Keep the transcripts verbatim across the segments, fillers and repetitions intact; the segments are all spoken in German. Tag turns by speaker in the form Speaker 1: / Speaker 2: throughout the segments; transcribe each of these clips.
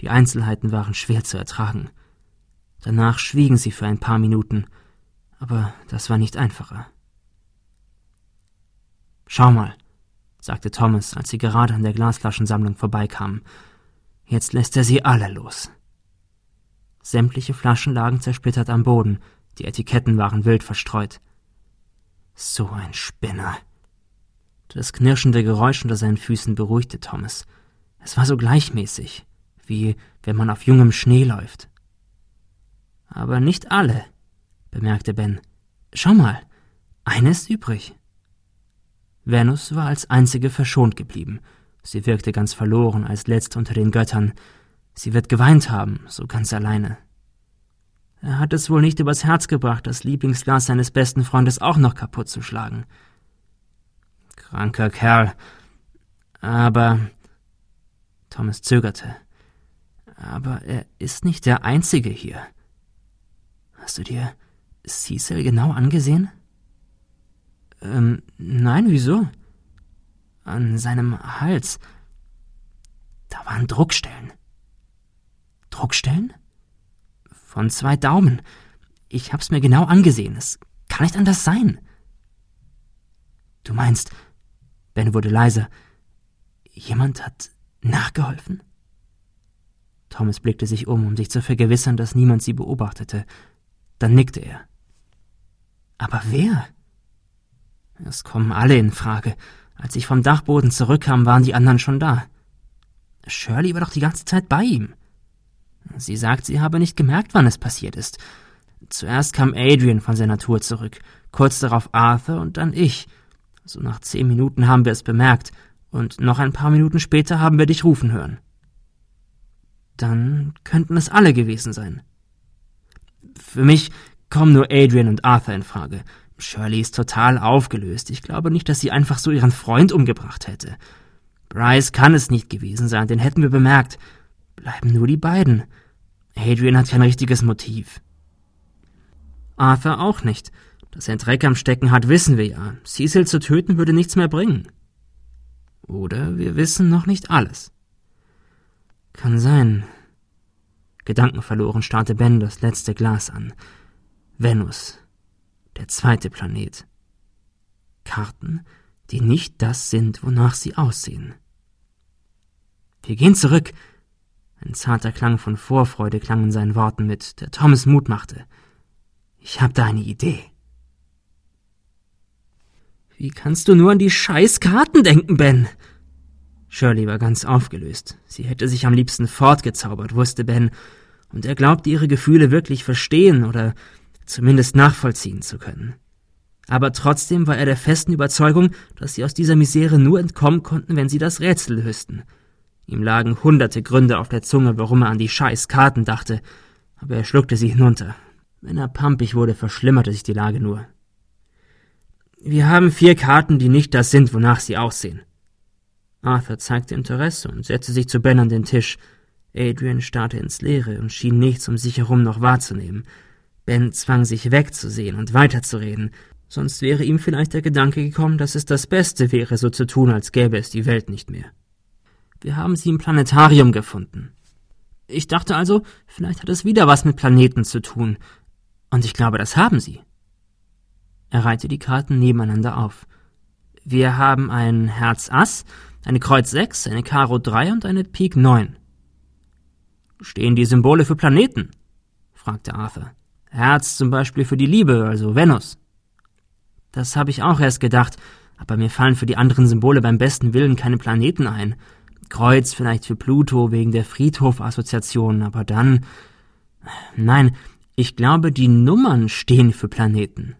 Speaker 1: Die Einzelheiten waren schwer zu ertragen. Danach schwiegen sie für ein paar Minuten, aber das war nicht einfacher. »Schau mal«, sagte Thomas, als sie gerade an der Glasflaschensammlung vorbeikamen. »Jetzt lässt er sie alle los.« Sämtliche Flaschen lagen zersplittert am Boden, die Etiketten waren wild verstreut. »So ein Spinner!« Das knirschende Geräusch unter seinen Füßen beruhigte Thomas. Es war so gleichmäßig, wie wenn man auf jungem Schnee läuft. »Aber nicht alle«, bemerkte Ben. »Schau mal, eine ist übrig.« Venus war als einzige verschont geblieben. Sie wirkte ganz verloren, als letzte unter den Göttern. Sie wird geweint haben, so ganz alleine. Er hat es wohl nicht übers Herz gebracht, das Lieblingsglas seines besten Freundes auch noch kaputt zu schlagen. Kranker Kerl. Aber... Thomas zögerte. Aber er ist nicht der Einzige hier. Hast du dir Cecil genau angesehen? Ähm, nein, wieso? An seinem Hals. Da waren Druckstellen. Druckstellen? Von zwei Daumen. Ich hab's mir genau angesehen. Es kann nicht anders sein. Du meinst, Ben wurde leiser, jemand hat nachgeholfen? Thomas blickte sich um, um sich zu vergewissern, dass niemand sie beobachtete. Dann nickte er. Aber wer? Es kommen alle in Frage. Als ich vom Dachboden zurückkam, waren die anderen schon da. Shirley war doch die ganze Zeit bei ihm. Sie sagt, sie habe nicht gemerkt, wann es passiert ist. Zuerst kam Adrian von seiner Tour zurück, kurz darauf Arthur und dann ich. So nach zehn Minuten haben wir es bemerkt und noch ein paar Minuten später haben wir dich rufen hören. Dann könnten es alle gewesen sein. Für mich kommen nur Adrian und Arthur in Frage. Shirley ist total aufgelöst. Ich glaube nicht, dass sie einfach so ihren Freund umgebracht hätte. Bryce kann es nicht gewesen sein, den hätten wir bemerkt. Bleiben nur die beiden. Adrian hat kein richtiges Motiv. Arthur auch nicht. Dass er einen Dreck am Stecken hat, wissen wir ja. Cecil zu töten würde nichts mehr bringen. Oder wir wissen noch nicht alles. Kann sein. Gedankenverloren starrte Ben das letzte Glas an. Venus. Der zweite Planet. Karten, die nicht das sind, wonach sie aussehen. Wir gehen zurück. Ein zarter Klang von Vorfreude klang in seinen Worten mit, der Thomas Mut machte. Ich hab da eine Idee. Wie kannst du nur an die scheiß Karten denken, Ben? Shirley war ganz aufgelöst. Sie hätte sich am liebsten fortgezaubert, wusste Ben, und er glaubte, ihre Gefühle wirklich verstehen oder zumindest nachvollziehen zu können. Aber trotzdem war er der festen Überzeugung, dass sie aus dieser Misere nur entkommen konnten, wenn sie das Rätsel lösten. Ihm lagen hunderte Gründe auf der Zunge, warum er an die scheiß Karten dachte, aber er schluckte sie hinunter. Wenn er pampig wurde, verschlimmerte sich die Lage nur. Wir haben vier Karten, die nicht das sind, wonach sie aussehen. Arthur zeigte Interesse und setzte sich zu Ben an den Tisch. Adrian starrte ins Leere und schien nichts um sich herum noch wahrzunehmen. Ben zwang sich wegzusehen und weiterzureden, sonst wäre ihm vielleicht der Gedanke gekommen, dass es das Beste wäre, so zu tun, als gäbe es die Welt nicht mehr. Wir haben sie im Planetarium gefunden. Ich dachte also, vielleicht hat es wieder was mit Planeten zu tun. Und ich glaube, das haben sie. Er reihte die Karten nebeneinander auf. Wir haben ein Herz Ass, eine Kreuz sechs, eine Karo drei und eine Pik neun. Stehen die Symbole für Planeten? Fragte Arthur. Herz zum Beispiel für die Liebe, also Venus. Das habe ich auch erst gedacht, aber mir fallen für die anderen Symbole beim besten Willen keine Planeten ein. Kreuz vielleicht für Pluto wegen der Friedhof-Assoziation, aber dann... Nein, ich glaube, die Nummern stehen für Planeten.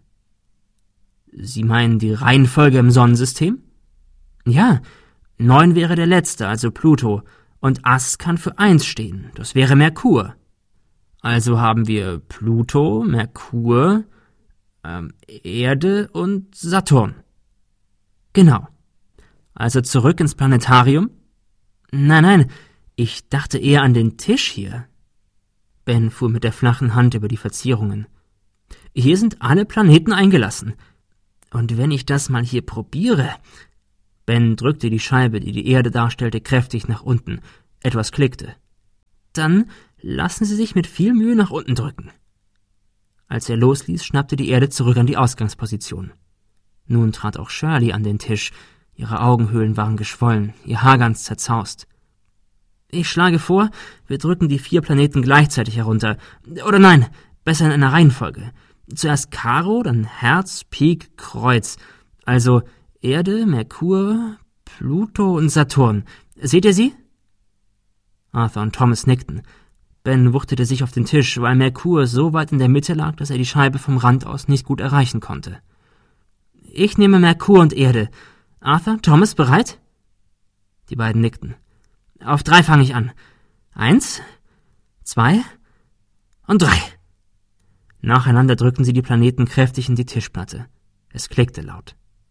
Speaker 1: Sie meinen die Reihenfolge im Sonnensystem? Ja, neun wäre der letzte, also Pluto, und Ass kann für eins stehen, das wäre Merkur. Also haben wir Pluto, Merkur, ähm, Erde und Saturn. Genau. Also zurück ins Planetarium? Nein, nein, ich dachte eher an den Tisch hier. Ben fuhr mit der flachen Hand über die Verzierungen. Hier sind alle Planeten eingelassen. Und wenn ich das mal hier probiere... Ben drückte die Scheibe, die die Erde darstellte, kräftig nach unten. Etwas klickte. Dann lassen Sie sich mit viel Mühe nach unten drücken. Als er losließ, schnappte die Erde zurück an die Ausgangsposition. Nun trat auch Shirley an den Tisch. Ihre Augenhöhlen waren geschwollen, ihr Haar ganz zerzaust. »Ich schlage vor, wir drücken die vier Planeten gleichzeitig herunter. Oder nein, besser in einer Reihenfolge. Zuerst Karo, dann Herz, Pik, Kreuz. Also Erde, Merkur, Pluto und Saturn. Seht ihr sie?« Arthur und Thomas nickten. Ben wuchtete sich auf den Tisch, weil Merkur so weit in der Mitte lag, dass er die Scheibe vom Rand aus nicht gut erreichen konnte. »Ich nehme Merkur und Erde. Arthur, Thomas, bereit?« Die beiden nickten. »Auf drei fange ich an. Eins, zwei und drei.« Nacheinander drückten sie die Planeten kräftig in die Tischplatte. Es klickte laut.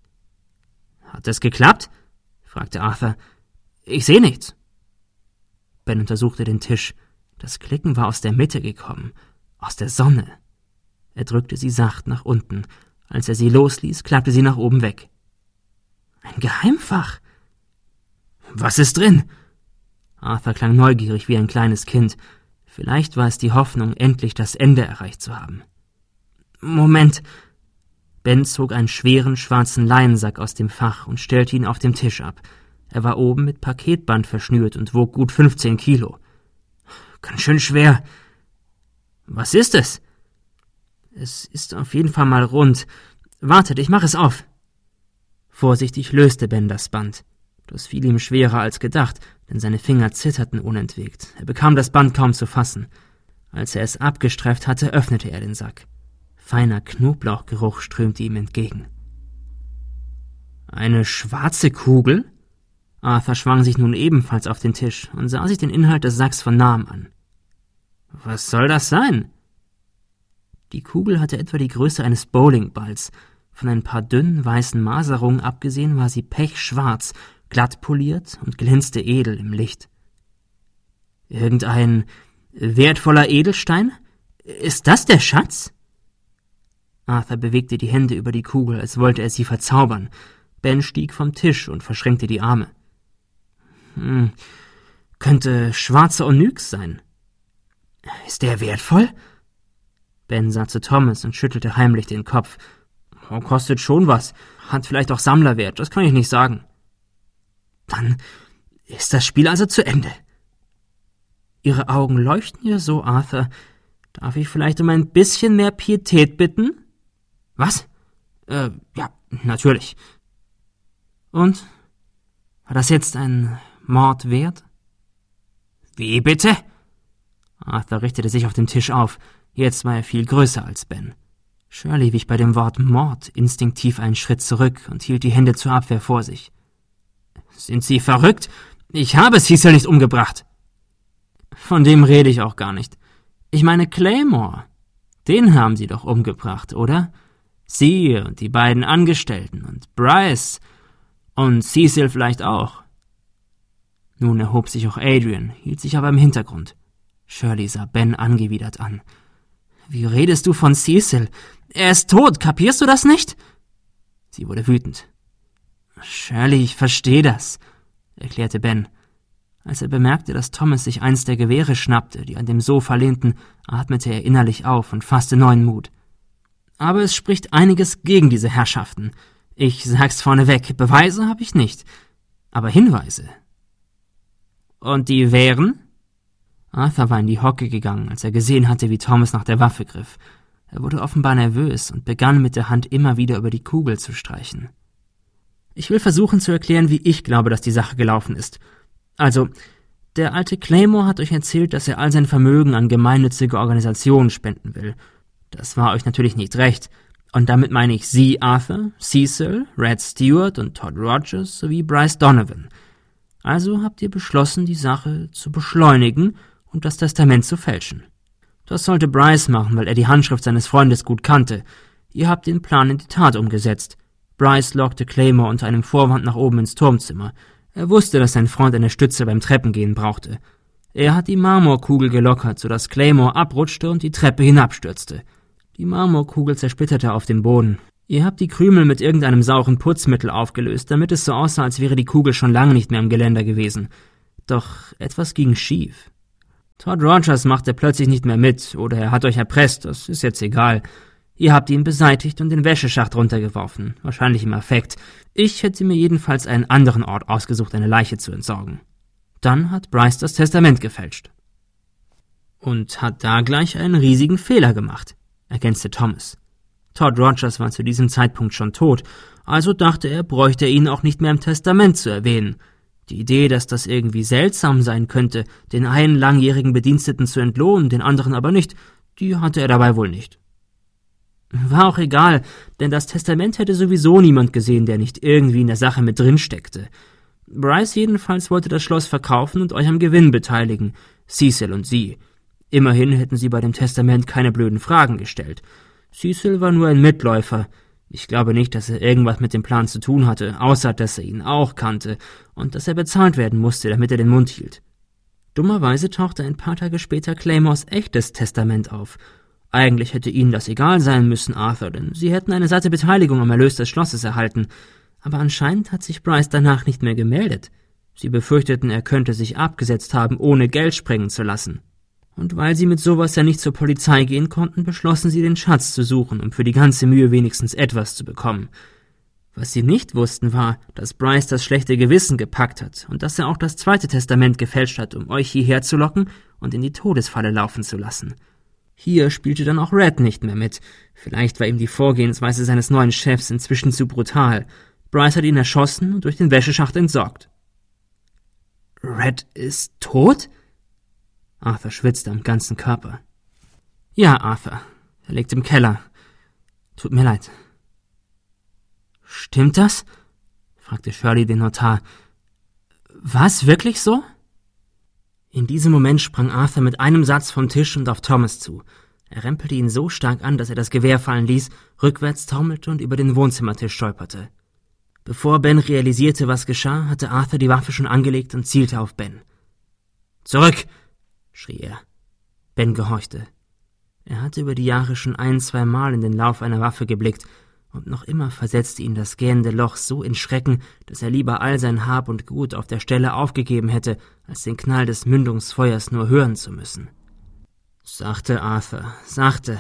Speaker 1: »Hat es geklappt?« fragte Arthur. »Ich sehe nichts.« Ben untersuchte den Tisch. Das Klicken war aus der Mitte gekommen, aus der Sonne. Er drückte sie sacht nach unten. Als er sie losließ, klappte sie nach oben weg. »Ein Geheimfach!« »Was ist drin?« Arthur klang neugierig wie ein kleines Kind. Vielleicht war es die Hoffnung, endlich das Ende erreicht zu haben. »Moment!« Ben zog einen schweren, schwarzen Leinensack aus dem Fach und stellte ihn auf dem Tisch ab. Er war oben mit Paketband verschnürt und wog gut fünfzehn Kilo. »Ganz schön schwer.« »Was ist es?« »Es ist auf jeden Fall mal rund. Wartet, ich mache es auf.« Vorsichtig löste Ben das Band. Das fiel ihm schwerer als gedacht, denn seine Finger zitterten unentwegt. Er bekam das Band kaum zu fassen. Als er es abgestreift hatte, öffnete er den Sack. Feiner Knoblauchgeruch strömte ihm entgegen. »Eine schwarze Kugel?« Arthur schwang sich nun ebenfalls auf den Tisch und sah sich den Inhalt des Sacks von nahem an. »Was soll das sein?« Die Kugel hatte etwa die Größe eines Bowlingballs. Von ein paar dünnen, weißen Maserungen abgesehen war sie pechschwarz, glatt poliert und glänzte edel im Licht. »Irgendein wertvoller Edelstein? Ist das der Schatz?« Arthur bewegte die Hände über die Kugel, als wollte er sie verzaubern. Ben stieg vom Tisch und verschränkte die Arme. Hm, könnte schwarzer Onyx sein. »Ist der wertvoll?« Ben sah zu Thomas und schüttelte heimlich den Kopf. Oh, »Kostet schon was. Hat vielleicht auch Sammlerwert, das kann ich nicht sagen.« »Dann ist das Spiel also zu Ende.« »Ihre Augen leuchten ja so, Arthur. Darf ich vielleicht um ein bisschen mehr Pietät bitten?« »Was? Äh, ja, natürlich.« »Und? War das jetzt ein Mord wert?« »Wie bitte?« Arthur richtete sich auf dem Tisch auf. Jetzt war er viel größer als Ben. Shirley wich bei dem Wort Mord instinktiv einen Schritt zurück und hielt die Hände zur Abwehr vor sich. »Sind Sie verrückt? Ich habe Cecil nicht umgebracht.« »Von dem rede ich auch gar nicht. Ich meine Claymore. Den haben Sie doch umgebracht, oder? Sie und die beiden Angestellten und Bryce und Cecil vielleicht auch.« Nun erhob sich auch Adrian, hielt sich aber im Hintergrund. Shirley sah Ben angewidert an. »Wie redest du von Cecil? Er ist tot, kapierst du das nicht?« Sie wurde wütend. »Shirley, ich verstehe das«, erklärte Ben. Als er bemerkte, dass Thomas sich eins der Gewehre schnappte, die an dem Sofa lehnten, atmete er innerlich auf und fasste neuen Mut. »Aber es spricht einiges gegen diese Herrschaften. Ich sag's vorneweg, Beweise habe ich nicht, aber Hinweise.« »Und die wären?« Arthur war in die Hocke gegangen, als er gesehen hatte, wie Thomas nach der Waffe griff. Er wurde offenbar nervös und begann mit der Hand immer wieder über die Kugel zu streichen. »Ich will versuchen zu erklären, wie ich glaube, dass die Sache gelaufen ist. Also, der alte Claymore hat euch erzählt, dass er all sein Vermögen an gemeinnützige Organisationen spenden will. Das war euch natürlich nicht recht. Und damit meine ich Sie, Arthur, Cecil, Red Stewart und Todd Rogers sowie Bryce Donovan. Also habt ihr beschlossen, die Sache zu beschleunigen und das Testament zu fälschen. Das sollte Bryce machen, weil er die Handschrift seines Freundes gut kannte. Ihr habt den Plan in die Tat umgesetzt. Bryce lockte Claymore unter einem Vorwand nach oben ins Turmzimmer. Er wusste, dass sein Freund eine Stütze beim Treppengehen brauchte. Er hat die Marmorkugel gelockert, sodass Claymore abrutschte und die Treppe hinabstürzte. Die Marmorkugel zersplitterte auf dem Boden. Ihr habt die Krümel mit irgendeinem sauren Putzmittel aufgelöst, damit es so aussah, als wäre die Kugel schon lange nicht mehr im Geländer gewesen. Doch etwas ging schief. Todd Rogers machte plötzlich nicht mehr mit, oder er hat euch erpresst, das ist jetzt egal. Ihr habt ihn beseitigt und den Wäscheschacht runtergeworfen, wahrscheinlich im Affekt. Ich hätte mir jedenfalls einen anderen Ort ausgesucht, eine Leiche zu entsorgen. Dann hat Bryce das Testament gefälscht. Und hat da gleich einen riesigen Fehler gemacht, ergänzte Thomas. Todd Rogers war zu diesem Zeitpunkt schon tot, also dachte er, bräuchte er ihn auch nicht mehr im Testament zu erwähnen. Die Idee, dass das irgendwie seltsam sein könnte, den einen langjährigen Bediensteten zu entlohnen, den anderen aber nicht, die hatte er dabei wohl nicht. War auch egal, denn das Testament hätte sowieso niemand gesehen, der nicht irgendwie in der Sache mit drin steckte. Bryce jedenfalls wollte das Schloss verkaufen und euch am Gewinn beteiligen, Cecil und sie. Immerhin hätten sie bei dem Testament keine blöden Fragen gestellt. Cecil war nur ein Mitläufer. Ich glaube nicht, dass er irgendwas mit dem Plan zu tun hatte, außer dass er ihn auch kannte und dass er bezahlt werden musste, damit er den Mund hielt. Dummerweise tauchte ein paar Tage später Claymores echtes Testament auf. Eigentlich hätte ihnen das egal sein müssen, Arthur, denn sie hätten eine satte Beteiligung am Erlös des Schlosses erhalten. Aber anscheinend hat sich Bryce danach nicht mehr gemeldet. Sie befürchteten, er könnte sich abgesetzt haben, ohne Geld springen zu lassen. Und weil sie mit sowas ja nicht zur Polizei gehen konnten, beschlossen sie, den Schatz zu suchen, um für die ganze Mühe wenigstens etwas zu bekommen. Was sie nicht wussten, war, dass Bryce das schlechte Gewissen gepackt hat und dass er auch das zweite Testament gefälscht hat, um euch hierher zu locken und in die Todesfalle laufen zu lassen. Hier spielte dann auch Red nicht mehr mit. Vielleicht war ihm die Vorgehensweise seines neuen Chefs inzwischen zu brutal. Bryce hat ihn erschossen und durch den Wäscheschacht entsorgt. »Red ist tot?« Arthur schwitzte am ganzen Körper. »Ja, Arthur. Er liegt im Keller. Tut mir leid.« »Stimmt das?« fragte Shirley den Notar. »Was, wirklich so?« In diesem Moment sprang Arthur mit einem Satz vom Tisch und auf Thomas zu. Er rempelte ihn so stark an, dass er das Gewehr fallen ließ, rückwärts taumelte und über den Wohnzimmertisch stolperte. Bevor Ben realisierte, was geschah, hatte Arthur die Waffe schon angelegt und zielte auf Ben. »Zurück!« schrie er. Ben gehorchte. Er hatte über die Jahre schon ein, zwei Mal in den Lauf einer Waffe geblickt, und noch immer versetzte ihn das gähnende Loch so in Schrecken, dass er lieber all sein Hab und Gut auf der Stelle aufgegeben hätte, als den Knall des Mündungsfeuers nur hören zu müssen. »Sachte, Arthur, sachte!«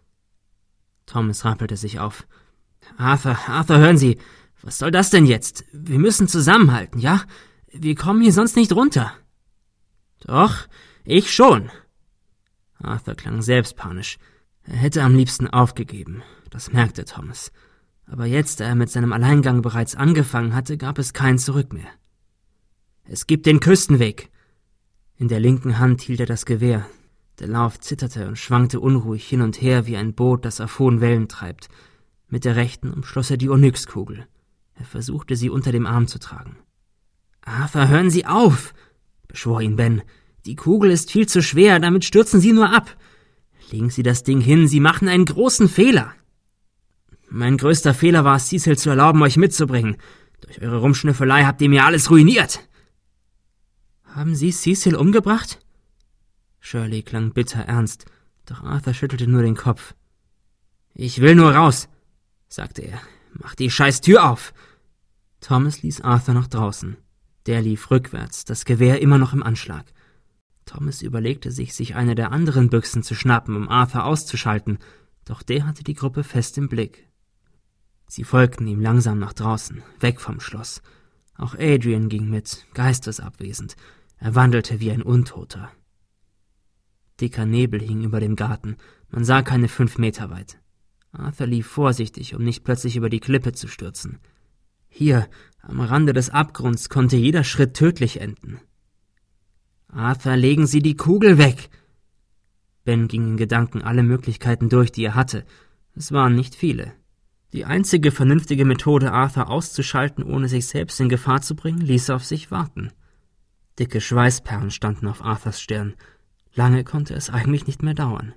Speaker 1: Thomas rappelte sich auf. »Arthur, Arthur, hören Sie! Was soll das denn jetzt? Wir müssen zusammenhalten, ja? Wir kommen hier sonst nicht runter.« »Doch, ich schon!« Arthur klang selbst panisch. Er hätte am liebsten aufgegeben, das merkte Thomas. Aber jetzt, da er mit seinem Alleingang bereits angefangen hatte, gab es kein Zurück mehr. »Es gibt den Küstenweg!« In der linken Hand hielt er das Gewehr. Der Lauf zitterte und schwankte unruhig hin und her wie ein Boot, das auf hohen Wellen treibt. Mit der rechten umschloss er die Onyxkugel. Er versuchte, sie unter dem Arm zu tragen. »Arthur, hören Sie auf!« beschwor ihn Ben. »Die Kugel ist viel zu schwer, damit stürzen Sie nur ab. Legen Sie das Ding hin, Sie machen einen großen Fehler.« »Mein größter Fehler war es, Cecil zu erlauben, euch mitzubringen. Durch eure Rumschnüffelei habt ihr mir alles ruiniert.« »Haben Sie Cecil umgebracht?« Shirley klang bitter ernst, doch Arthur schüttelte nur den Kopf. »Ich will nur raus«, sagte er. »Mach die scheiß Tür auf!« Thomas ließ Arthur nach draußen. Der lief rückwärts, das Gewehr immer noch im Anschlag. Thomas überlegte sich, sich eine der anderen Büchsen zu schnappen, um Arthur auszuschalten, doch der hatte die Gruppe fest im Blick. Sie folgten ihm langsam nach draußen, weg vom Schloss. Auch Adrian ging mit, geistesabwesend. Er wandelte wie ein Untoter. Dicker Nebel hing über dem Garten, man sah keine fünf Meter weit. Arthur lief vorsichtig, um nicht plötzlich über die Klippe zu stürzen. Hier, am Rande des Abgrunds, konnte jeder Schritt tödlich enden. »Arthur, legen Sie die Kugel weg!« Ben ging in Gedanken alle Möglichkeiten durch, die er hatte. Es waren nicht viele. Die einzige vernünftige Methode, Arthur auszuschalten, ohne sich selbst in Gefahr zu bringen, ließ auf sich warten. Dicke Schweißperlen standen auf Arthurs Stirn. Lange konnte es eigentlich nicht mehr dauern.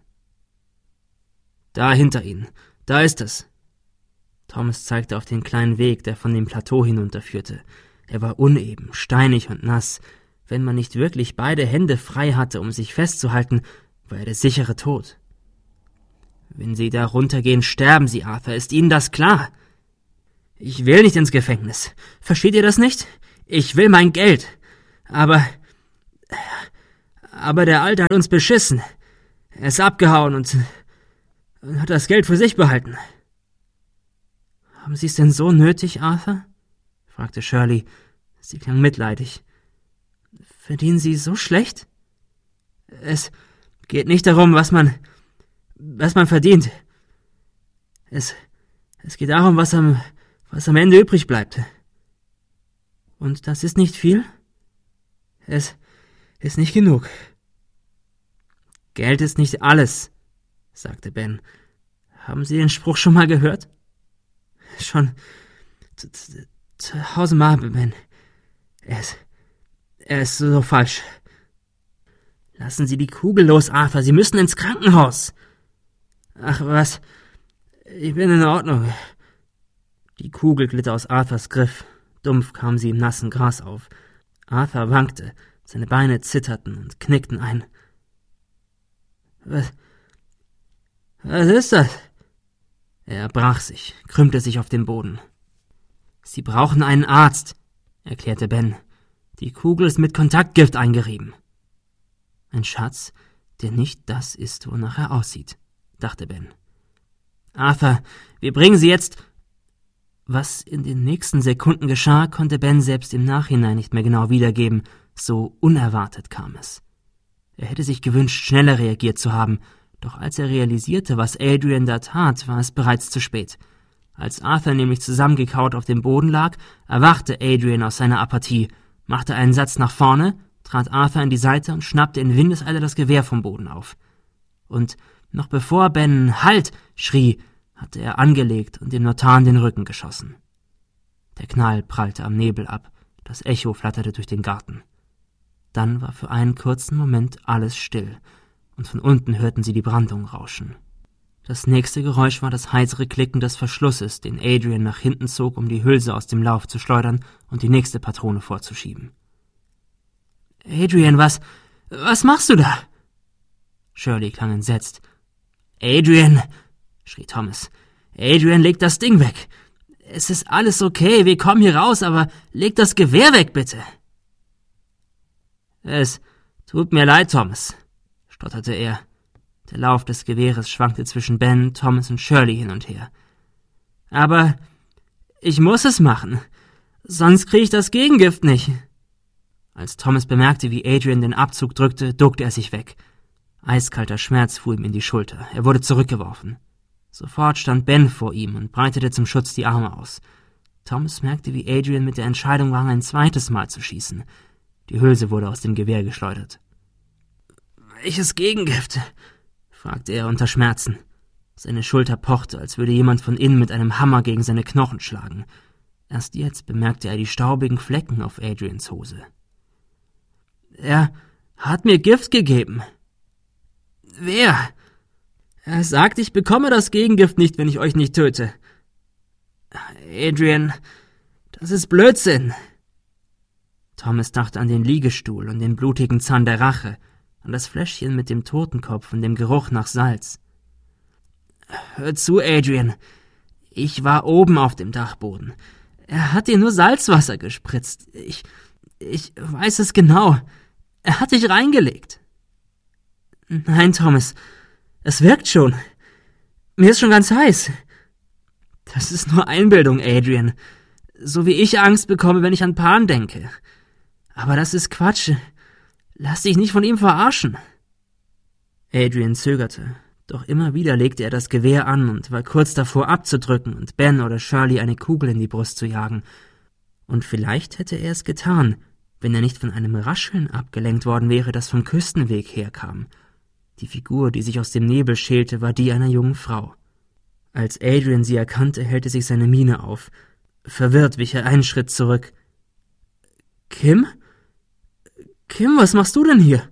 Speaker 1: »Da hinter Ihnen, da ist es!« Thomas zeigte auf den kleinen Weg, der von dem Plateau hinunterführte. Er war uneben, steinig und nass. Wenn man nicht wirklich beide Hände frei hatte, um sich festzuhalten, war er der sichere Tod. »Wenn Sie da runtergehen, sterben Sie, Arthur, ist Ihnen das klar?« »Ich will nicht ins Gefängnis. Versteht ihr das nicht? Ich will mein Geld. Aber... Aber der Alte hat uns beschissen. Er ist abgehauen und, und hat das Geld für sich behalten. »Haben Sie es denn so nötig, Arthur?« fragte Shirley. Sie klang mitleidig. »Verdienen Sie so schlecht?« »Es geht nicht darum, was man, was man verdient. Es, es geht darum, was am, was am Ende übrig bleibt.« »Und das ist nicht viel?« »Es ist nicht genug.« »Geld ist nicht alles«, sagte Ben. »Haben Sie den Spruch schon mal gehört?« »Schon tausendmal, Ben. Er ist, er ist so falsch.« »Lassen Sie die Kugel los, Arthur. Sie müssen ins Krankenhaus.« »Ach was, ich bin in Ordnung.« Die Kugel glitt aus Arthurs Griff. Dumpf kam sie im nassen Gras auf. Arthur wankte, seine Beine zitterten und knickten ein. »Was, was ist das?« Er brach sich, krümmte sich auf dem Boden. »Sie brauchen einen Arzt«, erklärte Ben. »Die Kugel ist mit Kontaktgift eingerieben.« »Ein Schatz, der nicht das ist, wonach er aussieht«, dachte Ben. »Arthur, wir bringen Sie jetzt...« Was in den nächsten Sekunden geschah, konnte Ben selbst im Nachhinein nicht mehr genau wiedergeben, so unerwartet kam es. Er hätte sich gewünscht, schneller reagiert zu haben, doch als er realisierte, was Adrian da tat, war es bereits zu spät. Als Arthur nämlich zusammengekaut auf dem Boden lag, erwachte Adrian aus seiner Apathie, machte einen Satz nach vorne, trat Arthur in die Seite und schnappte in Windeseile das Gewehr vom Boden auf. Und noch bevor Ben »Halt!« schrie, hatte er angelegt und dem Notar in den Rücken geschossen. Der Knall prallte am Nebel ab, das Echo flatterte durch den Garten. Dann war für einen kurzen Moment alles still, und von unten hörten sie die Brandung rauschen. Das nächste Geräusch war das heisere Klicken des Verschlusses, den Adrian nach hinten zog, um die Hülse aus dem Lauf zu schleudern und die nächste Patrone vorzuschieben. »Adrian, was, was machst du da?« Shirley klang entsetzt. »Adrian«, schrie Thomas, »Adrian, leg das Ding weg. Es ist alles okay, wir kommen hier raus, aber leg das Gewehr weg, bitte.« »Es tut mir leid, Thomas«, stotterte er. Der Lauf des Gewehres schwankte zwischen Ben, Thomas und Shirley hin und her. »Aber ich muss es machen, sonst kriege ich das Gegengift nicht.« Als Thomas bemerkte, wie Adrian den Abzug drückte, duckte er sich weg. Eiskalter Schmerz fuhr ihm in die Schulter. Er wurde zurückgeworfen. Sofort stand Ben vor ihm und breitete zum Schutz die Arme aus. Thomas merkte, wie Adrian mit der Entscheidung war, ein zweites Mal zu schießen. Die Hülse wurde aus dem Gewehr geschleudert. »Welches Gegengift?« fragte er unter Schmerzen. Seine Schulter pochte, als würde jemand von innen mit einem Hammer gegen seine Knochen schlagen. Erst jetzt bemerkte er die staubigen Flecken auf Adrians Hose. »Er hat mir Gift gegeben.« »Wer?« »Er sagt, ich bekomme das Gegengift nicht, wenn ich euch nicht töte.« »Adrian, das ist Blödsinn.« Thomas dachte an den Liegestuhl und den blutigen Zahn der Rache, an das Fläschchen mit dem Totenkopf und dem Geruch nach Salz. »Hör zu, Adrian. Ich war oben auf dem Dachboden. Er hat dir nur Salzwasser gespritzt. Ich, ich weiß es genau. Er hat dich reingelegt.« »Nein, Thomas, es wirkt schon. Mir ist schon ganz heiß.« »Das ist nur Einbildung, Adrian. So wie ich Angst bekomme, wenn ich an Pan denke. Aber das ist Quatsch. Lass dich nicht von ihm verarschen.« Adrian zögerte, doch immer wieder legte er das Gewehr an und war kurz davor abzudrücken und Ben oder Shirley eine Kugel in die Brust zu jagen. Und vielleicht hätte er es getan, wenn er nicht von einem Rascheln abgelenkt worden wäre, das vom Küstenweg herkam. Die Figur, die sich aus dem Nebel schälte, war die einer jungen Frau. Als Adrian sie erkannte, hellte sich seine Miene auf. Verwirrt wich er einen Schritt zurück. »Kim? Kim, was machst du denn hier?«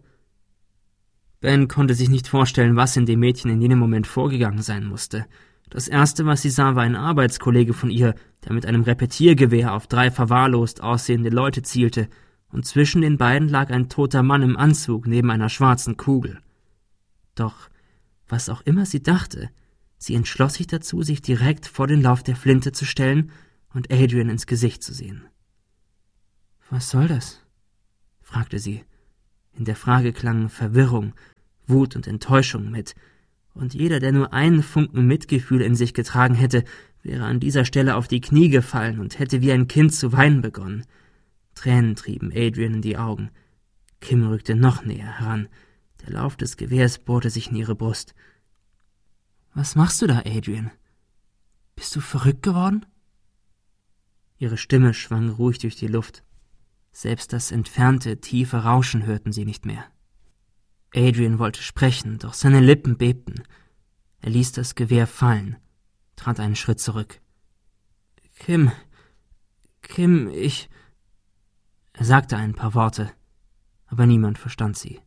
Speaker 1: Ben konnte sich nicht vorstellen, was in dem Mädchen in jenem Moment vorgegangen sein musste. Das Erste, was sie sah, war ein Arbeitskollege von ihr, der mit einem Repetiergewehr auf drei verwahrlost aussehende Leute zielte, und zwischen den beiden lag ein toter Mann im Anzug neben einer schwarzen Kugel. Doch, was auch immer sie dachte, sie entschloss sich dazu, sich direkt vor den Lauf der Flinte zu stellen und Adrian ins Gesicht zu sehen. »Was soll das?« fragte sie. In der Frage klangen Verwirrung, Wut und Enttäuschung mit, und jeder, der nur einen Funken Mitgefühl in sich getragen hätte, wäre an dieser Stelle auf die Knie gefallen und hätte wie ein Kind zu weinen begonnen. Tränen trieben Adrian in die Augen. Kim rückte noch näher heran. Der Lauf des Gewehrs bohrte sich in ihre Brust. »Was machst du da, Adrian? Bist du verrückt geworden?« Ihre Stimme schwang ruhig durch die Luft. Selbst das entfernte, tiefe Rauschen hörten sie nicht mehr. Adrian wollte sprechen, doch seine Lippen bebten. Er ließ das Gewehr fallen, trat einen Schritt zurück. »Kim, Kim, ich...« Er sagte ein paar Worte, aber niemand verstand sie.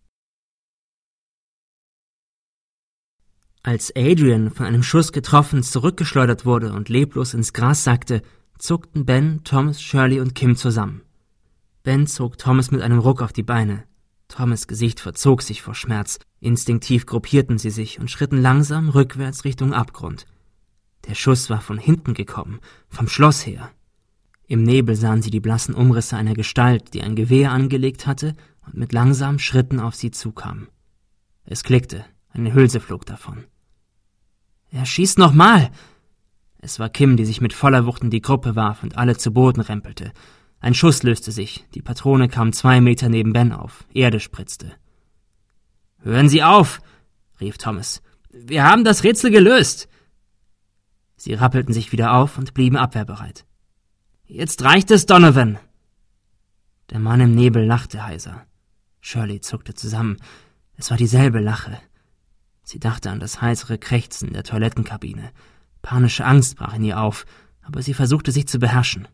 Speaker 1: Als Adrian von einem Schuss getroffen zurückgeschleudert wurde und leblos ins Gras sackte, zuckten Ben, Thomas, Shirley und Kim zusammen. Ben zog Thomas mit einem Ruck auf die Beine. Thomas' Gesicht verzog sich vor Schmerz. Instinktiv gruppierten sie sich und schritten langsam rückwärts Richtung Abgrund. Der Schuss war von hinten gekommen, vom Schloss her. Im Nebel sahen sie die blassen Umrisse einer Gestalt, die ein Gewehr angelegt hatte und mit langsamen Schritten auf sie zukam. Es klickte, eine Hülse flog davon. »Er schießt nochmal!« Es war Kim, die sich mit voller Wucht in die Gruppe warf und alle zu Boden rempelte. Ein Schuss löste sich, die Patrone kam zwei Meter neben Ben auf, Erde spritzte. »Hören Sie auf!« rief Thomas. »Wir haben das Rätsel gelöst!« Sie rappelten sich wieder auf und blieben abwehrbereit. »Jetzt reicht es, Donovan!« Der Mann im Nebel lachte heiser. Shirley zuckte zusammen. Es war dieselbe Lache. Sie dachte an das heisere Krächzen der Toilettenkabine. Panische Angst brach in ihr auf, aber sie versuchte sich zu beherrschen.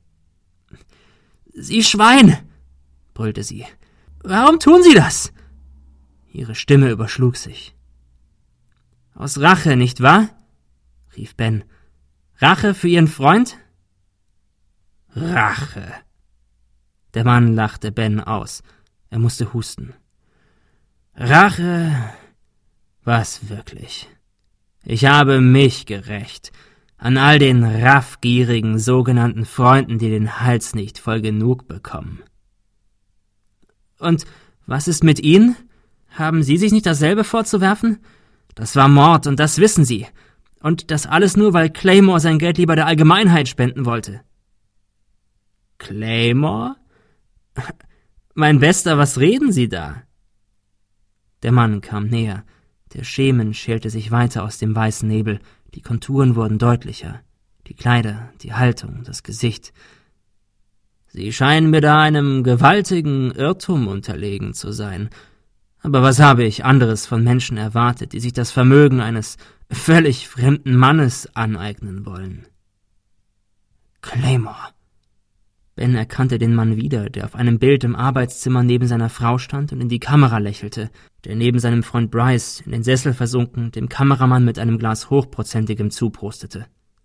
Speaker 1: »Sie Schwein!« brüllte sie. »Warum tun Sie das?« Ihre Stimme überschlug sich. »Aus Rache, nicht wahr?« rief Ben. »Rache für Ihren Freund?« »Rache!« Der Mann lachte Ben aus. Er musste husten. »Rache? Was wirklich? Ich habe mich gerächt. An all den raffgierigen sogenannten Freunden, die den Hals nicht voll genug bekommen.« »Und was ist mit Ihnen? Haben Sie sich nicht dasselbe vorzuwerfen? Das war Mord, und das wissen Sie. Und das alles nur, weil Claymore sein Geld lieber der Allgemeinheit spenden wollte.« »Claymore? Mein Bester, was reden Sie da?« Der Mann kam näher. Der Schemen schälte sich weiter aus dem weißen Nebel. Die Konturen wurden deutlicher. Die Kleider, die Haltung, das Gesicht. »Sie scheinen mir da einem gewaltigen Irrtum unterlegen zu sein. Aber was habe ich anderes von Menschen erwartet, die sich das Vermögen eines völlig fremden Mannes aneignen wollen?« »Claymore!« Ben erkannte den Mann wieder, der auf einem Bild im Arbeitszimmer neben seiner Frau stand und in die Kamera lächelte, der neben seinem Freund Bryce, in den Sessel versunken, dem Kameramann mit einem Glas Hochprozentigem zuprostete.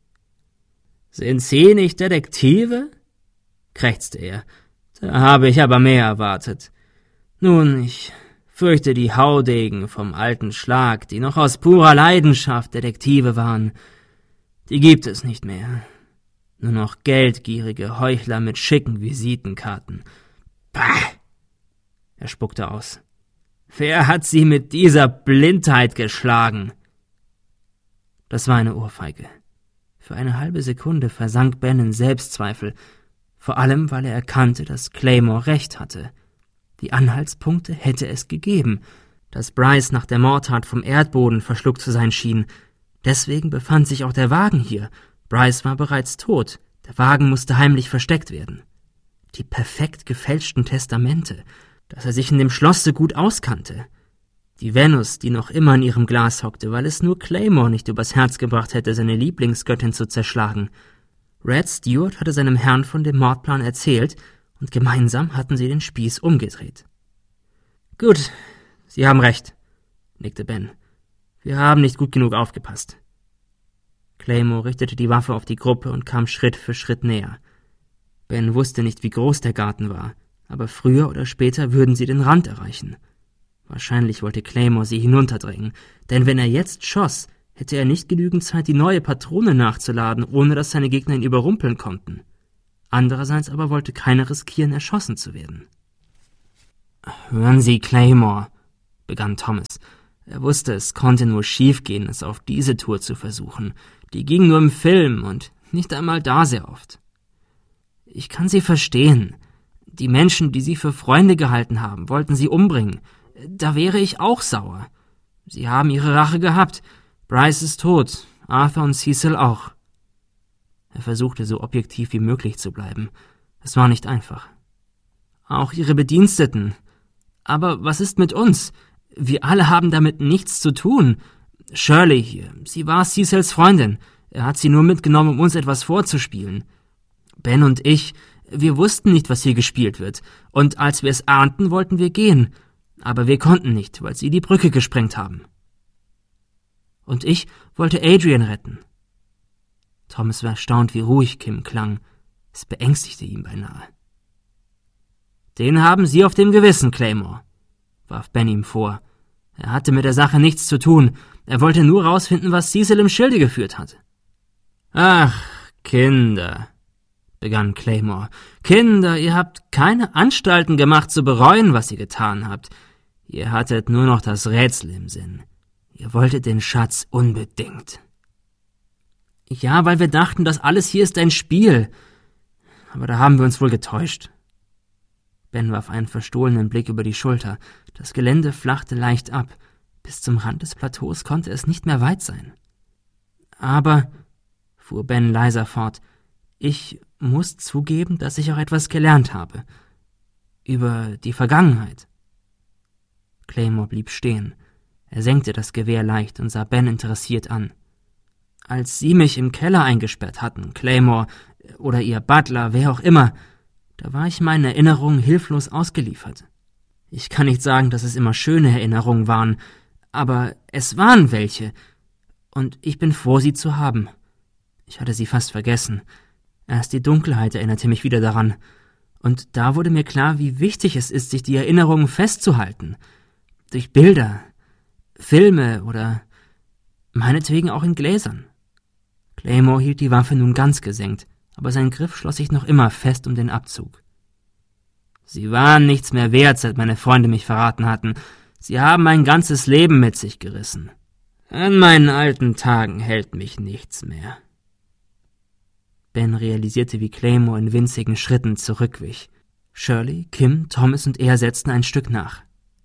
Speaker 1: »Sind Sie nicht Detektive?« krächzte er. »Da habe ich aber mehr erwartet. Nun, ich fürchte, die Haudegen vom alten Schlag, die noch aus purer Leidenschaft Detektive waren, die gibt es nicht mehr. Nur noch geldgierige Heuchler mit schicken Visitenkarten. Bah!« Er spuckte aus. »Wer hat Sie mit dieser Blindheit geschlagen?« Das war eine Ohrfeige. Für eine halbe Sekunde versank Ben in Selbstzweifel, vor allem, weil er erkannte, dass Claymore recht hatte. Die Anhaltspunkte hätte es gegeben, dass Bryce nach der Mordtat vom Erdboden verschluckt zu sein schien. Deswegen befand sich auch der Wagen hier. Bryce war bereits tot. Der Wagen musste heimlich versteckt werden. Die perfekt gefälschten Testamente, dass er sich in dem Schloss so gut auskannte. Die Venus, die noch immer in ihrem Glas hockte, weil es nur Claymore nicht übers Herz gebracht hätte, seine Lieblingsgöttin zu zerschlagen. Red Stewart hatte seinem Herrn von dem Mordplan erzählt, und gemeinsam hatten sie den Spieß umgedreht. »Gut, Sie haben recht«, nickte Ben. »Wir haben nicht gut genug aufgepasst.« Claymore richtete die Waffe auf die Gruppe und kam Schritt für Schritt näher. Ben wusste nicht, wie groß der Garten war, aber früher oder später würden sie den Rand erreichen. Wahrscheinlich wollte Claymore sie hinunterdrängen, denn wenn er jetzt schoss, hätte er nicht genügend Zeit, die neue Patrone nachzuladen, ohne dass seine Gegner ihn überrumpeln konnten. Andererseits aber wollte keiner riskieren, erschossen zu werden. »Hören Sie, Claymore«, begann Thomas. Er wusste, es konnte nur schiefgehen, es auf diese Tour zu versuchen. Die ging nur im Film und nicht einmal da sehr oft. »Ich kann Sie verstehen. Die Menschen, die Sie für Freunde gehalten haben, wollten Sie umbringen. Da wäre ich auch sauer. Sie haben Ihre Rache gehabt. Bryce ist tot, Arthur und Cecil auch.« Er versuchte, so objektiv wie möglich zu bleiben. Es war nicht einfach. »Auch Ihre Bediensteten. Aber was ist mit uns? Wir alle haben damit nichts zu tun. Shirley hier, sie war Cecils Freundin. Er hat sie nur mitgenommen, um uns etwas vorzuspielen. Ben und ich, wir wussten nicht, was hier gespielt wird. Und als wir es ahnten, wollten wir gehen. Aber wir konnten nicht, weil sie die Brücke gesprengt haben. Und ich wollte Adrian retten.« Thomas war erstaunt, wie ruhig Kim klang. Es beängstigte ihn beinahe. »Den haben Sie auf dem Gewissen, Claymore«, warf Ben ihm vor. Er hatte mit der Sache nichts zu tun. Er wollte nur rausfinden, was Cecil im Schilde geführt hatte. »Ach, Kinder«, begann Claymore. »Kinder, ihr habt keine Anstalten gemacht, zu bereuen, was ihr getan habt. Ihr hattet nur noch das Rätsel im Sinn. Ihr wolltet den Schatz unbedingt.« »Ja, weil wir dachten, das alles hier ist ein Spiel. Aber da haben wir uns wohl getäuscht.« Ben warf einen verstohlenen Blick über die Schulter. Das Gelände flachte leicht ab. Bis zum Rand des Plateaus konnte es nicht mehr weit sein. »Aber«, fuhr Ben leiser fort, »ich muss zugeben, dass ich auch etwas gelernt habe. Über die Vergangenheit.« Claymore blieb stehen. Er senkte das Gewehr leicht und sah Ben interessiert an. »Als Sie mich im Keller eingesperrt hatten, Claymore, oder Ihr Butler, wer auch immer, da war ich meinen Erinnerungen hilflos ausgeliefert. Ich kann nicht sagen, dass es immer schöne Erinnerungen waren, aber es waren welche, und ich bin froh, sie zu haben. Ich hatte sie fast vergessen. Erst die Dunkelheit erinnerte mich wieder daran, und da wurde mir klar, wie wichtig es ist, sich die Erinnerungen festzuhalten. Durch Bilder, Filme oder meinetwegen auch in Gläsern.« Claymore hielt die Waffe nun ganz gesenkt, aber sein Griff schloss sich noch immer fest um den Abzug. »Sie waren nichts mehr wert, seit meine Freunde mich verraten hatten. Sie haben mein ganzes Leben mit sich gerissen. An meinen alten Tagen hält mich nichts mehr.« Ben realisierte, wie Claymore in winzigen Schritten zurückwich. Shirley, Kim, Thomas und er setzten ein Stück nach.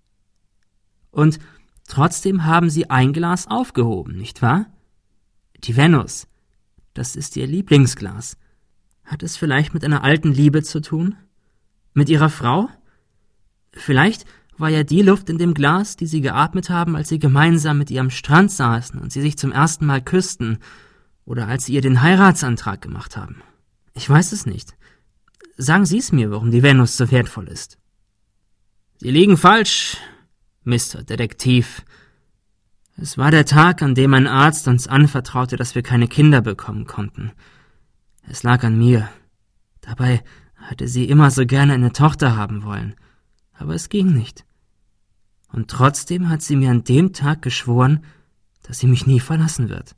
Speaker 1: »Und trotzdem haben Sie ein Glas aufgehoben, nicht wahr? Die Venus. Das ist Ihr Lieblingsglas. Hat es vielleicht mit einer alten Liebe zu tun? Mit Ihrer Frau? Vielleicht war ja die Luft in dem Glas, die Sie geatmet haben, als Sie gemeinsam mit ihr am Strand saßen und Sie sich zum ersten Mal küssten, oder als Sie ihr den Heiratsantrag gemacht haben. Ich weiß es nicht. Sagen Sie es mir, warum die Venus so wertvoll ist.« »Sie liegen falsch, Mister Detektiv. Es war der Tag, an dem ein Arzt uns anvertraute, dass wir keine Kinder bekommen konnten. Es lag an mir. Dabei hatte sie immer so gerne eine Tochter haben wollen, aber es ging nicht. Und trotzdem hat sie mir an dem Tag geschworen, dass sie mich nie verlassen wird.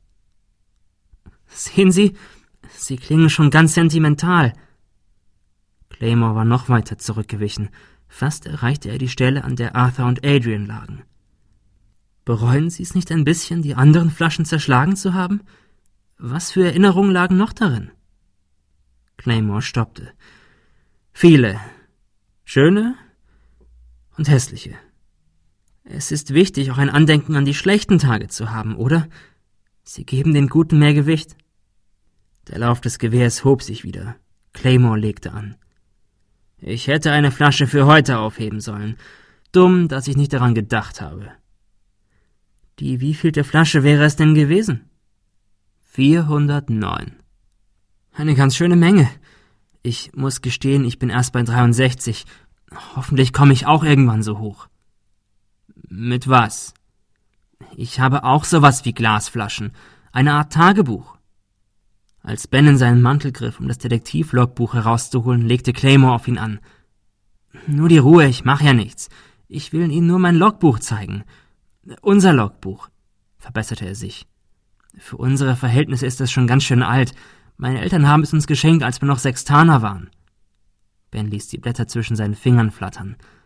Speaker 1: Sehen Sie, Sie klingen schon ganz sentimental.« Claymore war noch weiter zurückgewichen. Fast erreichte er die Stelle, an der Arthur und Adrian lagen. »Bereuen Sie es nicht ein bisschen, die anderen Flaschen zerschlagen zu haben? Was für Erinnerungen lagen noch darin?« Claymore stoppte. »Viele. Schöne und hässliche. Es ist wichtig, auch ein Andenken an die schlechten Tage zu haben, oder? Sie geben den Guten mehr Gewicht.« Der Lauf des Gewehrs hob sich wieder. Claymore legte an. »Ich hätte eine Flasche für heute aufheben sollen. Dumm, dass ich nicht daran gedacht habe.« »Die wievielte Flasche wäre es denn gewesen?« vierhundertneun. »Eine ganz schöne Menge. Ich muss gestehen, ich bin erst bei dreiundsechzig. Hoffentlich komme ich auch irgendwann so hoch.« »Mit was?« »Ich habe auch sowas wie Glasflaschen. Eine Art Tagebuch.« Als Ben in seinen Mantel griff, um das Detektivlogbuch herauszuholen, legte Claymore auf ihn an. »Nur die Ruhe, ich mache ja nichts. Ich will Ihnen nur mein Logbuch zeigen. Unser Logbuch«, verbesserte er sich. »Für unsere Verhältnisse ist es schon ganz schön alt. Meine Eltern haben es uns geschenkt, als wir noch Sextaner waren.« Ben ließ die Blätter zwischen seinen Fingern flattern.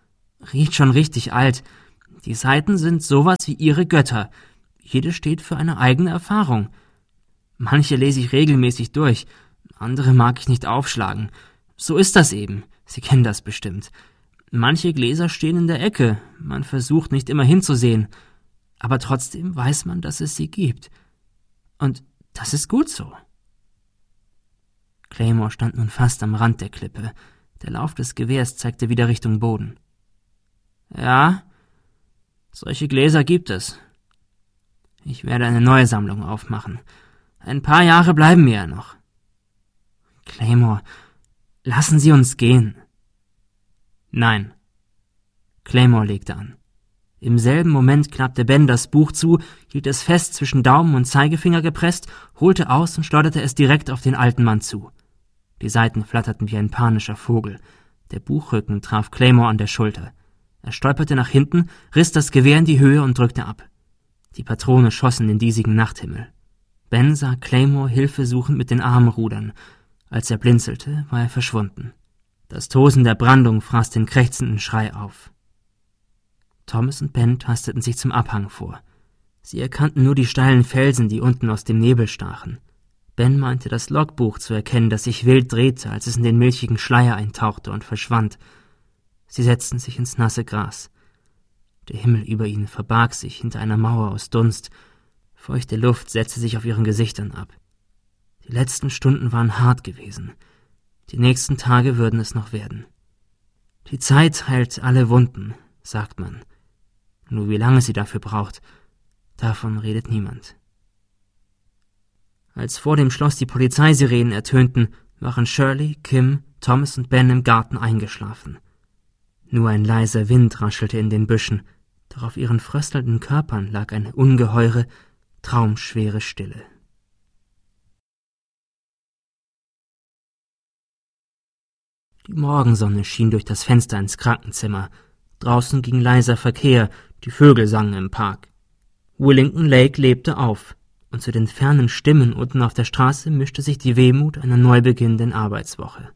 Speaker 1: Riecht schon richtig alt. Die Seiten sind sowas wie ihre Götter. Jede steht für eine eigene Erfahrung. Manche lese ich regelmäßig durch, andere mag ich nicht aufschlagen. So ist das eben, Sie kennen das bestimmt. Manche Gläser stehen in der Ecke, man versucht nicht immer hinzusehen, aber trotzdem weiß man, dass es sie gibt. Und das ist gut so. Claymore stand nun fast am Rand der Klippe. Der Lauf des Gewehrs zeigte wieder Richtung Boden. Ja, solche Gläser gibt es. Ich werde eine neue Sammlung aufmachen. Ein paar Jahre bleiben mir ja noch. Claymore, lassen Sie uns gehen. Nein. Claymore legte an. Im selben Moment klappte Ben das Buch zu, hielt es fest zwischen Daumen und Zeigefinger gepresst, holte aus und schleuderte es direkt auf den alten Mann zu. Die Seiten flatterten wie ein panischer Vogel. Der Buchrücken traf Claymore an der Schulter. Er stolperte nach hinten, riss das Gewehr in die Höhe und drückte ab. Die Patrone schossen den diesigen Nachthimmel. Ben sah Claymore hilfesuchend mit den Armen rudern. Als er blinzelte, war er verschwunden. Das Tosen der Brandung fraß den krächzenden Schrei auf. Thomas und Ben tasteten sich zum Abhang vor. Sie erkannten nur die steilen Felsen, die unten aus dem Nebel stachen. Ben meinte das Logbuch zu erkennen, das sich wild drehte, als es in den milchigen Schleier eintauchte und verschwand. Sie setzten sich ins nasse Gras. Der Himmel über ihnen verbarg sich hinter einer Mauer aus Dunst. Feuchte Luft setzte sich auf ihren Gesichtern ab. Die letzten Stunden waren hart gewesen. Die nächsten Tage würden es noch werden. Die Zeit heilt alle Wunden, sagt man. Nur wie lange sie dafür braucht, davon redet niemand. Als vor dem Schloss die Polizeisirenen ertönten, waren Shirley, Kim, Thomas und Ben im Garten eingeschlafen. Nur ein leiser Wind raschelte in den Büschen, doch auf ihren fröstelnden Körpern lag eine ungeheure, traumschwere Stille. Die Morgensonne schien durch das Fenster ins Krankenzimmer. Draußen ging leiser Verkehr, die Vögel sangen im Park. Willington Lake lebte auf, und zu den fernen Stimmen unten auf der Straße mischte sich die Wehmut einer neu beginnenden Arbeitswoche.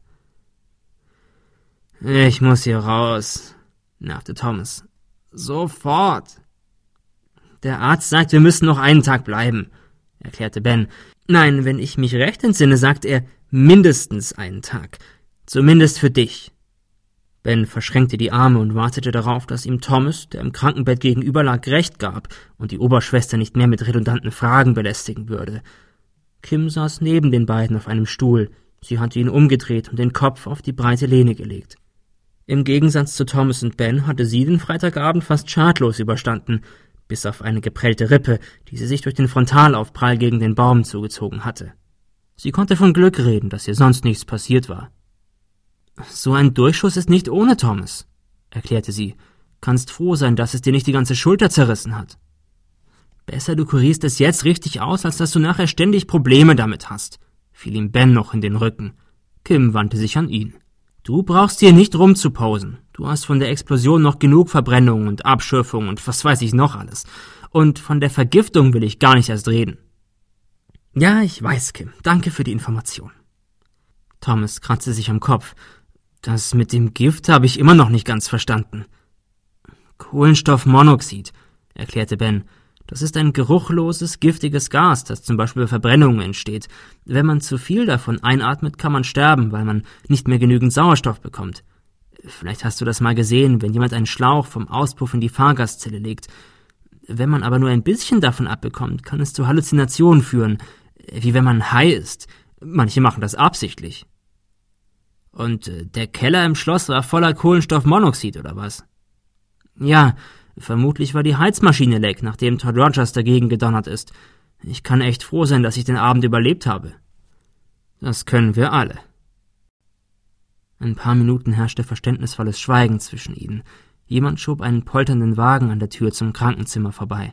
Speaker 1: »Ich muss hier raus«, nervte Thomas. »Sofort!« »Der Arzt sagt, wir müssen noch einen Tag bleiben«, erklärte Ben. »Nein, wenn ich mich recht entsinne, sagt er, mindestens einen Tag. Zumindest für dich.« Ben verschränkte die Arme und wartete darauf, dass ihm Thomas, der im Krankenbett gegenüber lag, recht gab und die Oberschwester nicht mehr mit redundanten Fragen belästigen würde. Kim saß neben den beiden auf einem Stuhl. Sie hatte ihn umgedreht und den Kopf auf die breite Lehne gelegt. Im Gegensatz zu Thomas und Ben hatte sie den Freitagabend fast schadlos überstanden, bis auf eine geprellte Rippe, die sie sich durch den Frontalaufprall gegen den Baum zugezogen hatte. Sie konnte von Glück reden, dass ihr sonst nichts passiert war. »So ein Durchschuss ist nicht ohne, Thomas«, erklärte sie. »Kannst froh sein, dass es dir nicht die ganze Schulter zerrissen hat. Besser du kurierst es jetzt richtig aus, als dass du nachher ständig Probleme damit hast«, fiel ihm Ben noch in den Rücken. Kim wandte sich an ihn. »Du brauchst hier nicht rumzuposen. Du hast von der Explosion noch genug Verbrennungen und Abschürfungen und was weiß ich noch alles. Und von der Vergiftung will ich gar nicht erst reden.« »Ja, ich weiß, Kim. Danke für die Information.« Thomas kratzte sich am Kopf. »Das mit dem Gift habe ich immer noch nicht ganz verstanden.« »Kohlenstoffmonoxid«, erklärte Ben. »Das ist ein geruchloses, giftiges Gas, das zum Beispiel bei Verbrennungen entsteht. Wenn man zu viel davon einatmet, kann man sterben, weil man nicht mehr genügend Sauerstoff bekommt. Vielleicht hast du das mal gesehen, wenn jemand einen Schlauch vom Auspuff in die Fahrgastzelle legt. Wenn man aber nur ein bisschen davon abbekommt, kann es zu Halluzinationen führen, wie wenn man high ist. Manche machen das absichtlich.« »Und äh, der Keller im Schloss war voller Kohlenstoffmonoxid, oder was?« »Ja, vermutlich war die Heizmaschine leck, nachdem Todd Rogers dagegen gedonnert ist. Ich kann echt froh sein, dass ich den Abend überlebt habe.« »Das können wir alle.« Ein paar Minuten herrschte verständnisvolles Schweigen zwischen ihnen. Jemand schob einen polternden Wagen an der Tür zum Krankenzimmer vorbei.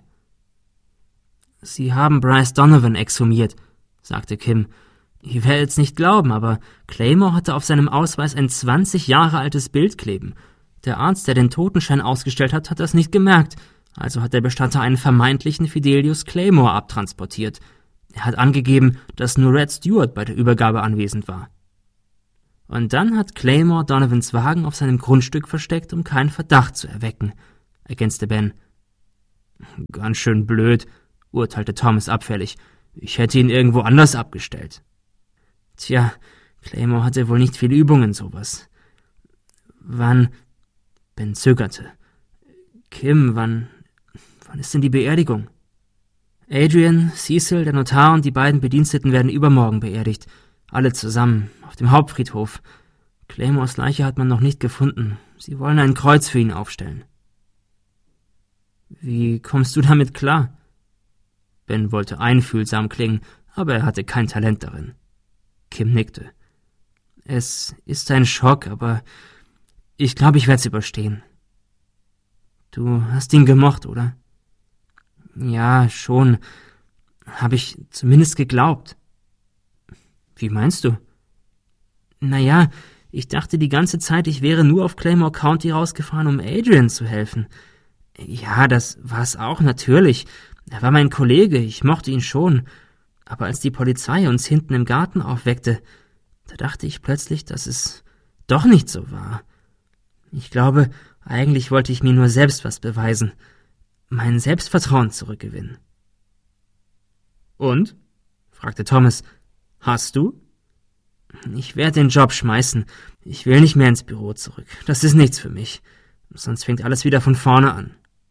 Speaker 1: »Sie haben Bryce Donovan exhumiert«, sagte Kim. »Ihr werdet's nicht glauben, aber Claymore hatte auf seinem Ausweis ein zwanzig Jahre altes Bild kleben. Der Arzt, der den Totenschein ausgestellt hat, hat das nicht gemerkt, also hat der Bestatter einen vermeintlichen Fidelius Claymore abtransportiert. Er hat angegeben, dass nur Red Stewart bei der Übergabe anwesend war.« Und dann hat Claymore Donovans Wagen auf seinem Grundstück versteckt, um keinen Verdacht zu erwecken, ergänzte Ben. Ganz schön blöd, urteilte Thomas abfällig. Ich hätte ihn irgendwo anders abgestellt. Tja, Claymore hatte wohl nicht viel Übung in sowas. Wann? Ben zögerte. Kim, wann, wann ist denn die Beerdigung? Adrian, Cecil, der Notar und die beiden Bediensteten werden übermorgen beerdigt. Alle zusammen, auf dem Hauptfriedhof. Claymores Leiche hat man noch nicht gefunden. Sie wollen ein Kreuz für ihn aufstellen. Wie kommst du damit klar? Ben wollte einfühlsam klingen, aber er hatte kein Talent darin. Kim nickte. Es ist ein Schock, aber ich glaube, ich werde es überstehen. Du hast ihn gemocht, oder? Ja, schon. Habe ich zumindest geglaubt. Wie meinst du? Naja, ich dachte die ganze Zeit, ich wäre nur auf Claymore County rausgefahren, um Adrian zu helfen. Ja, das war's auch, natürlich. Er war mein Kollege, ich mochte ihn schon. Aber als die Polizei uns hinten im Garten aufweckte, da dachte ich plötzlich, dass es doch nicht so war. Ich glaube, eigentlich wollte ich mir nur selbst was beweisen. Mein Selbstvertrauen zurückgewinnen. Und? Fragte Thomas. Hast du? Ich werde den Job schmeißen. Ich will nicht mehr ins Büro zurück. Das ist nichts für mich. Sonst fängt alles wieder von vorne an.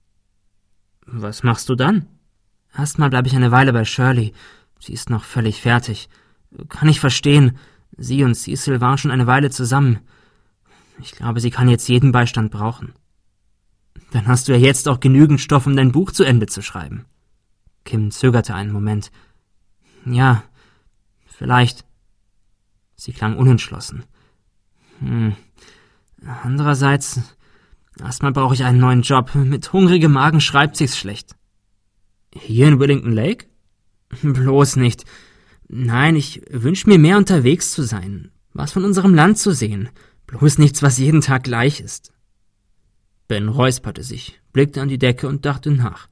Speaker 1: Was machst du dann? Erstmal bleibe ich eine Weile bei Shirley. Sie ist noch völlig fertig. Kann ich verstehen. Sie und Cecil waren schon eine Weile zusammen. Ich glaube, sie kann jetzt jeden Beistand brauchen. Dann hast du ja jetzt auch genügend Stoff, um dein Buch zu Ende zu schreiben. Kim zögerte einen Moment. Ja, vielleicht. Sie klang unentschlossen. Hm. Andererseits, erstmal brauche ich einen neuen Job. Mit hungrigem Magen schreibt sich's schlecht. Hier in Willington Lake? Bloß nicht. Nein, ich wünsche mir mehr unterwegs zu sein, was von unserem Land zu sehen. Bloß nichts, was jeden Tag gleich ist. Ben räusperte sich, blickte an die Decke und dachte nach.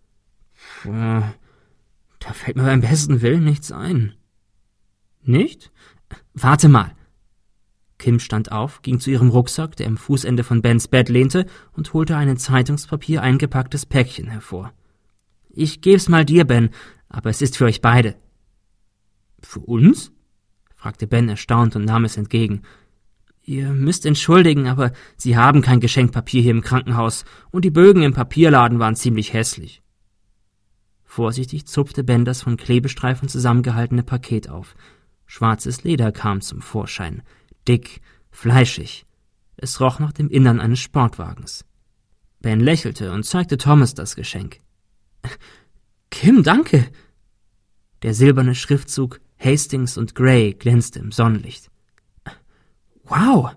Speaker 1: Puh, da fällt mir beim besten Willen nichts ein. Nicht? Warte mal. Kim stand auf, ging zu ihrem Rucksack, der im Fußende von Bens Bett lehnte, und holte ein in Zeitungspapier eingepacktes Päckchen hervor. Ich geb's mal dir, Ben, aber es ist für euch beide. Für uns? Fragte Ben erstaunt und nahm es entgegen. Ihr müsst entschuldigen, aber Sie haben kein Geschenkpapier hier im Krankenhaus, und die Bögen im Papierladen waren ziemlich hässlich. Vorsichtig zupfte Ben das von Klebestreifen zusammengehaltene Paket auf. Schwarzes Leder kam zum Vorschein, dick, fleischig. Es roch nach dem Innern eines Sportwagens. Ben lächelte und zeigte Thomas das Geschenk. »Kim, danke!« Der silberne Schriftzug Hastings und Gray glänzte im Sonnenlicht. »Wow!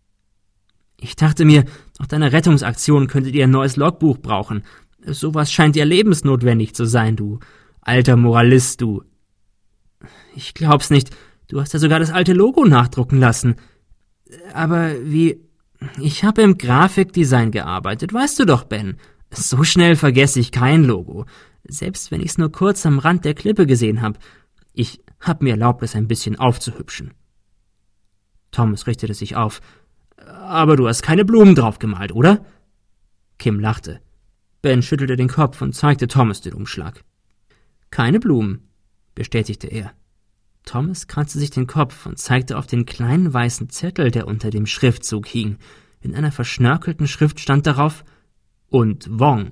Speaker 1: Ich dachte mir, nach deiner Rettungsaktion könntet ihr ein neues Logbuch brauchen. Sowas scheint dir lebensnotwendig zu sein, du alter Moralist, du.« »Ich glaub's nicht. Du hast ja sogar das alte Logo nachdrucken lassen. Aber wie... Ich habe im Grafikdesign gearbeitet, weißt du doch, Ben. So schnell vergesse ich kein Logo. Selbst wenn ich's nur kurz am Rand der Klippe gesehen habe. Ich hab mir erlaubt, es ein bisschen aufzuhübschen.« Thomas richtete sich auf. »Aber du hast keine Blumen drauf gemalt, oder?« Kim lachte. Ben schüttelte den Kopf und zeigte Thomas den Umschlag. »Keine Blumen«, bestätigte er. Thomas kratzte sich den Kopf und zeigte auf den kleinen weißen Zettel, der unter dem Schriftzug hing. In einer verschnörkelten Schrift stand darauf »Und Wong«.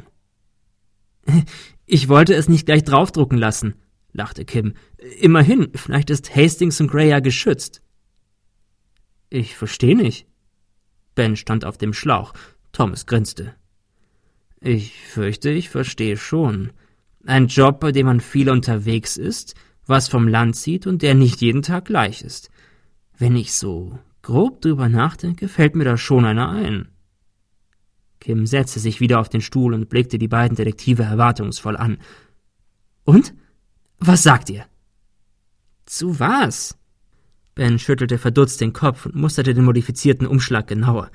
Speaker 1: »Ich wollte es nicht gleich draufdrucken lassen«, lachte Kim. »Immerhin, vielleicht ist Hastings und Gray ja geschützt.« »Ich verstehe nicht.« Ben stand auf dem Schlauch. Thomas grinste. »Ich fürchte, ich verstehe schon. Ein Job, bei dem man viel unterwegs ist, was vom Land sieht und der nicht jeden Tag gleich ist. Wenn ich so grob drüber nachdenke, fällt mir da schon einer ein.« Kim setzte sich wieder auf den Stuhl und blickte die beiden Detektive erwartungsvoll an. »Und? Was sagt ihr?« »Zu was?« Ben schüttelte verdutzt den Kopf und musterte den modifizierten Umschlag genauer.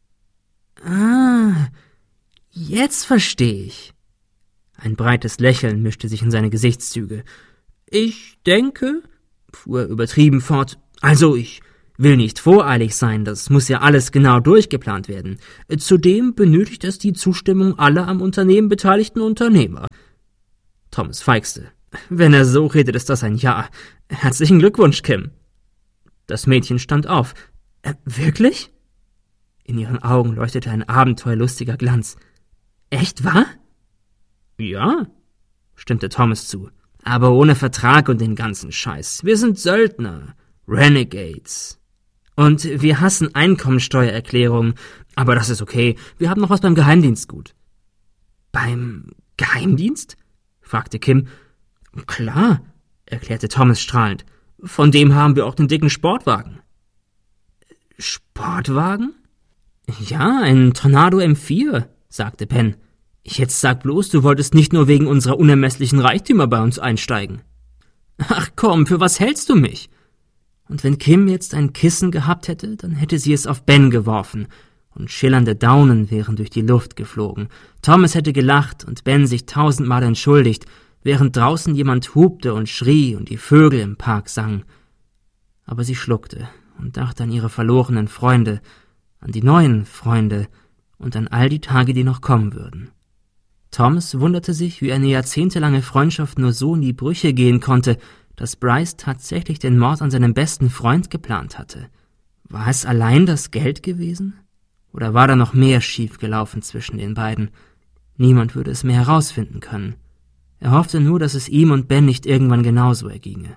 Speaker 1: »Ah, jetzt verstehe ich.« Ein breites Lächeln mischte sich in seine Gesichtszüge. »Ich denke«, fuhr er übertrieben fort, »also ich Will nicht voreilig sein, das muss ja alles genau durchgeplant werden. Zudem benötigt es die Zustimmung aller am Unternehmen beteiligten Unternehmer. Thomas feixte. Wenn er so redet, ist das ein Ja. Herzlichen Glückwunsch, Kim. Das Mädchen stand auf. Äh, wirklich? In ihren Augen leuchtete ein abenteuerlustiger Glanz. Echt wahr? Ja, stimmte Thomas zu. Aber ohne Vertrag und den ganzen Scheiß. Wir sind Söldner. Renegades. Und wir hassen Einkommensteuererklärungen. Aber das ist okay. Wir haben noch was beim Geheimdienst gut. Beim Geheimdienst? Fragte Kim. Klar, erklärte Thomas strahlend. Von dem haben wir auch den dicken Sportwagen. Sportwagen? Ja, ein Tornado M vier, sagte Ben. Jetzt sag bloß, du wolltest nicht nur wegen unserer unermesslichen Reichtümer bei uns einsteigen. Ach komm, für was hältst du mich? Und wenn Kim jetzt ein Kissen gehabt hätte, dann hätte sie es auf Ben geworfen, und schillernde Daunen wären durch die Luft geflogen. Thomas hätte gelacht und Ben sich tausendmal entschuldigt, während draußen jemand hupte und schrie und die Vögel im Park sangen. Aber sie schluckte und dachte an ihre verlorenen Freunde, an die neuen Freunde und an all die Tage, die noch kommen würden. Thomas wunderte sich, wie eine jahrzehntelange Freundschaft nur so in die Brüche gehen konnte, dass Bryce tatsächlich den Mord an seinem besten Freund geplant hatte. War es allein das Geld gewesen? Oder war da noch mehr schiefgelaufen zwischen den beiden? Niemand würde es mehr herausfinden können. Er hoffte nur, dass es ihm und Ben nicht irgendwann genauso erginge.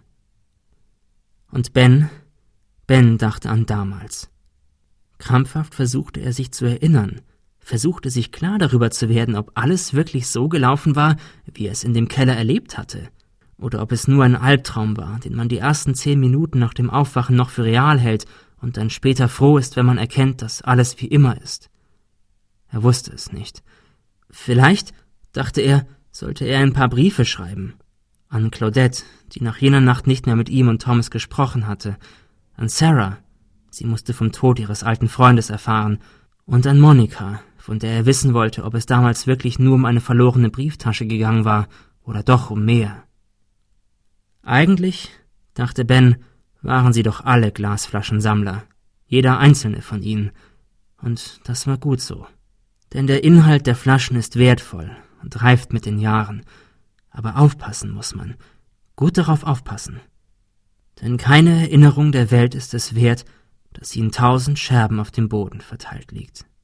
Speaker 1: Und Ben, Ben dachte an damals. Krampfhaft versuchte er sich zu erinnern, versuchte sich klar darüber zu werden, ob alles wirklich so gelaufen war, wie er es in dem Keller erlebt hatte, oder ob es nur ein Albtraum war, den man die ersten zehn Minuten nach dem Aufwachen noch für real hält und dann später froh ist, wenn man erkennt, dass alles wie immer ist. Er wusste es nicht. Vielleicht, dachte er, sollte er ein paar Briefe schreiben. An Claudette, die nach jener Nacht nicht mehr mit ihm und Thomas gesprochen hatte. An Sarah, sie musste vom Tod ihres alten Freundes erfahren. Und an Monica, von der er wissen wollte, ob es damals wirklich nur um eine verlorene Brieftasche gegangen war oder doch um mehr. Eigentlich, dachte Ben, waren sie doch alle Glasflaschensammler, jeder einzelne von ihnen. Und das war gut so. Denn der Inhalt der Flaschen ist wertvoll und reift mit den Jahren. Aber aufpassen muss man, gut darauf aufpassen. Denn keine Erinnerung der Welt ist es wert, dass sie in tausend Scherben auf dem Boden verteilt liegt.